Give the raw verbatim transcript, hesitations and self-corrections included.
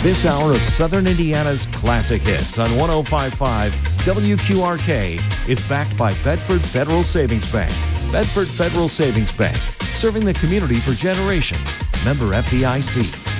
This hour of Southern Indiana's classic hits on one oh five point five W Q R K is backed by Bedford Federal Savings Bank. Bedford Federal Savings Bank, serving the community for generations. Member F D I C.